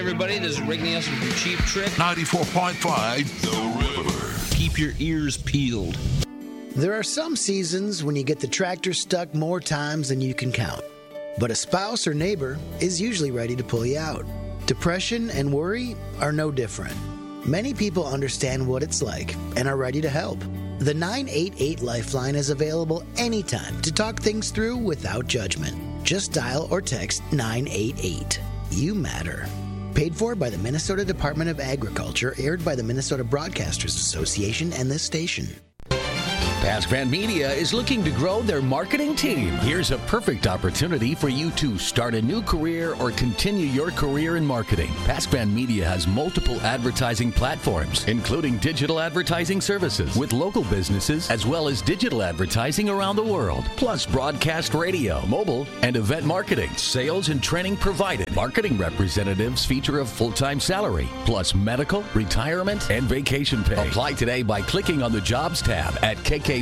Everybody, this is Rick Nielsen from Cheap Trick. 94.5 The River. Keep your ears peeled. There are some seasons when you get the tractor stuck more times than you can count. But a spouse or neighbor is usually ready to pull you out. Depression and worry are no different. Many people understand what it's like and are ready to help. The 988 Lifeline is available anytime to talk things through without judgment. Just dial or text 988. You matter. Paid for by the Minnesota Department of Agriculture, aired by the Minnesota Broadcasters Association and this station. Pasquan Media is looking to grow their marketing team. Here's a perfect opportunity for you to start a new career or continue your career in marketing. Pasquan Media has multiple advertising platforms, including digital advertising services with local businesses, as well as digital advertising around the world, plus broadcast radio, mobile, and event marketing. Sales and training provided. Marketing representatives feature a full-time salary, plus medical, retirement, and vacation pay. Apply today by clicking on the Jobs tab at KKBJ.com.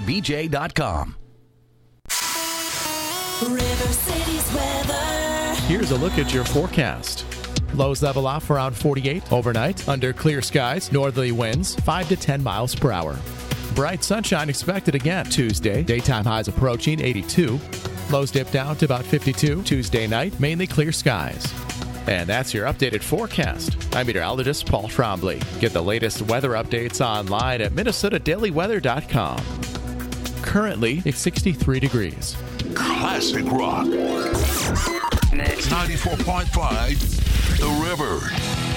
River City's weather. Here's a look at your forecast. Lows level off around 48 overnight. Under clear skies, northerly winds 5 to 10 miles per hour. Bright sunshine expected again Tuesday. Daytime highs approaching 82. Lows dip down to about 52 Tuesday night. Mainly clear skies. And that's your updated forecast. I'm meteorologist Paul Trombley. Get the latest weather updates online at minnesotadailyweather.com. Currently, it's 63 degrees. Classic rock. 94.5 The River.